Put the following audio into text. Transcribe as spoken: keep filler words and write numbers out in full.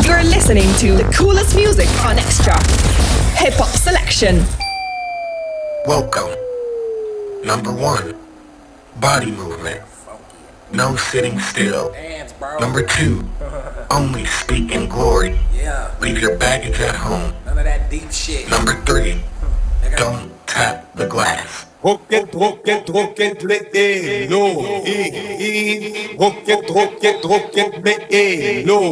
You're listening to the coolest music on Extra. Hip Hop Selection. Welcome. Number one, body movement. No sitting still. Number two, only speak in glory. Leave your baggage at home. None of that deep shit. Number three, don't tap the glass. Rocket, rocket, rocket, play, low, e, e, rocket, rocket, rocket, play, low.